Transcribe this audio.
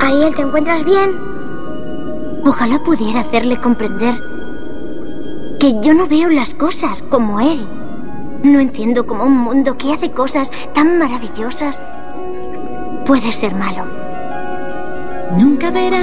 Ariel, ¿te encuentras bien? Ojalá pudiera hacerle comprender que yo no veo las cosas como él. No entiendo cómo un mundo que hace cosas tan maravillosas puede ser malo. Nunca verás